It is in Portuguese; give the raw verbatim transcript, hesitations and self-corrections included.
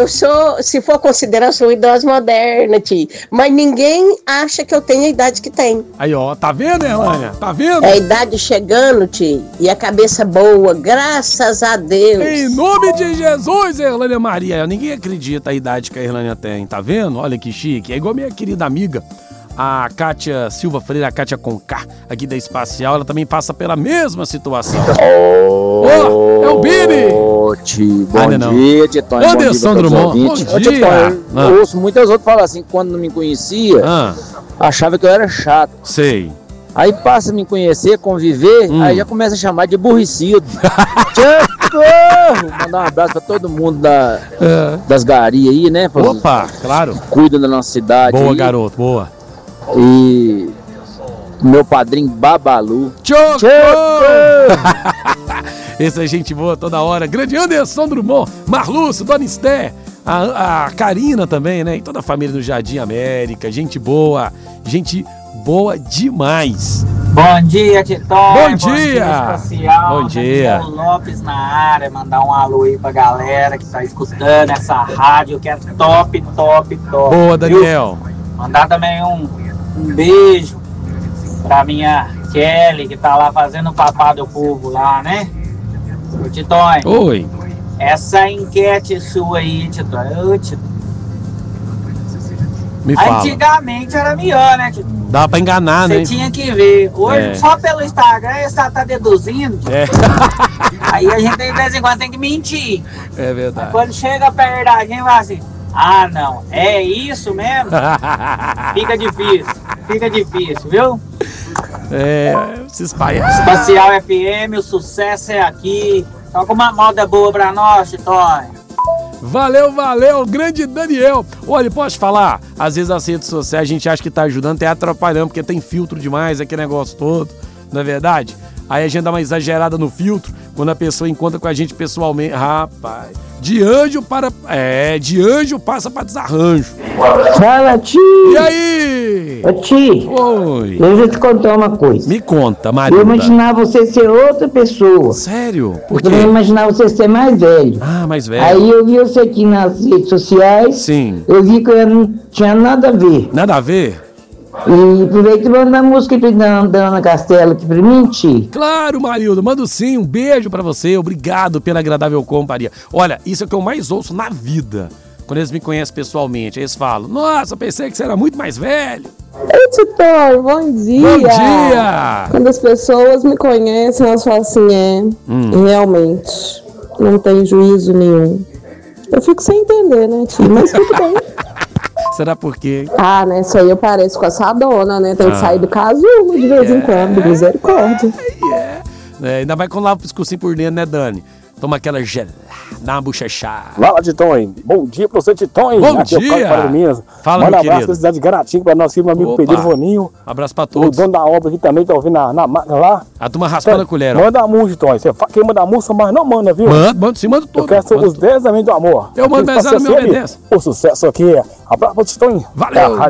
Eu sou, se for considerar, eu sou idosa moderna, tio. Mas ninguém acha que eu tenho a idade que tem. Aí, ó, tá vendo, Erlânia? Tá vendo? É a idade chegando, tio. E a cabeça boa, graças a Deus. Em nome de Jesus, Erlânia Maria. Ninguém acredita a idade que a Erlânia tem, tá vendo? Olha que chique. É igual minha querida amiga, a Kátia Silva Freire, a Kátia Conká, aqui da Espacial. Ela também passa pela mesma situação. Ô, oh, é o Bini! Ô, tio, bom ah, não, dia, Titone. Anderson Drummond, bom dia. Ô, Titone, ah. eu ouço muitas outras falar assim, quando não me conhecia, ah. achava que eu era chato. Sei. Aí passa a me conhecer, conviver, hum. aí já começa a chamar de aborrecido. Tchau! Mandar um abraço pra todo mundo da, é. das garias aí, né? Pra Opa, claro. Cuida da nossa cidade. Boa, aí. garoto, boa. E meu padrinho Babalu. Tchau! Essa é gente boa toda hora. Grande Anderson Drummond, Marlúcio, Dona Esté, a, a Karina também, né? E toda a família do Jardim América. Gente boa, gente boa demais. Bom dia, Titone. Bom dia. Bom dia. Bom dia. Daniel Lopes na área. Mandar um alô aí pra galera que tá escutando essa rádio que é top, top, top. Boa, Daniel. Viu? Mandar também um, um beijo pra minha Kelly, que tá lá fazendo o papá do povo lá, né? Ô, Titone. Oi. Essa enquete sua aí, Titone. Ô, Titone. Me fala. Antigamente era melhor, né, Tito? Dá pra enganar, Cê né? Você tinha que ver. Hoje, é. só pelo Instagram, você tá deduzindo. É. Aí a gente, de vez em quando, tem que mentir. É verdade. Aí quando chega perto da gente, vai assim, ah, não, é isso mesmo? Fica difícil, fica difícil, viu? É, se espalha. Espacial F M, o sucesso é aqui. Toca uma moda boa pra nós, Titone. Valeu, valeu, grande Daniel. Olha, posso falar? Às vezes as redes sociais a gente acha que tá ajudando, até atrapalhando, porque tem filtro demais, aquele negócio todo, não é verdade? Aí a gente dá uma exagerada no filtro, quando a pessoa encontra com a gente pessoalmente. Rapaz, de anjo para... É, de anjo passa para desarranjo. Fala, tio. E aí? Ô, tio. Oi. Eu vou te contar uma coisa. Me conta, Maria. Eu imaginava você ser outra pessoa. Sério? Por quê? Eu imaginava você ser mais velho. Ah, mais velho. Aí eu vi você aqui nas redes sociais. Sim. Eu vi que eu não tinha nada a ver. Nada a ver? E aproveita e manda a música da, da Ana Castela aqui pra mim, tio. Claro, Marildo, mando sim, um beijo pra você, obrigado pela agradável companhia. Olha, isso é o que eu mais ouço na vida, quando eles me conhecem pessoalmente. Eles falam, nossa, pensei que você era muito mais velho. Ei, Titor, bom dia. Bom dia. Quando as pessoas me conhecem, elas falam assim, é, hum. realmente, não tem juízo nenhum. Eu fico sem entender, né, tio, mas tudo bem. Será por quê? Ah, né? Isso aí eu pareço com essa dona, né? Tem ah. que sair do casulo de vez yeah. em quando, misericórdia. Yeah. É, ainda vai com lava o pescocinho por dentro, né, Dani? Toma aquela gelada, dá uma bochechada. Fala, Titone. Bom dia pra você, Titone. Bom aqui dia. É o Caio Minas. Fala, Manda meu um abraço querido. da cidade de Garatinga pra nosso meu amigo Pedro Voninho. Abraço pra todos. O dono da obra aqui também tá ouvindo na, na máquina lá. A turma raspando então, a colher, ó. Manda a música, Titone. Você quem manda a música, mas não manda, viu? Manda, manda sim, manda tudo. Eu quero ser os dez amigos do amor. Eu mando dez anos, meu obedece. O sucesso aqui é. Abraço pro Titone. Valeu.